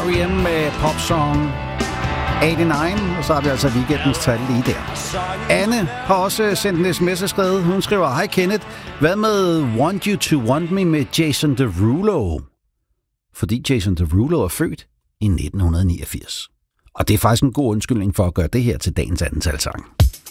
R.E.M. med popsong 89, og så har vi altså weekendens tal lige der. Anne har også sendt en sms og skrevet. Hun skriver, hej Kenneth, hvad med Want You To Want Me med Jason Derulo? Fordi Jason Derulo er født i 1989. Og det er faktisk en god undskyldning for at gøre det her til dagens andentalssang.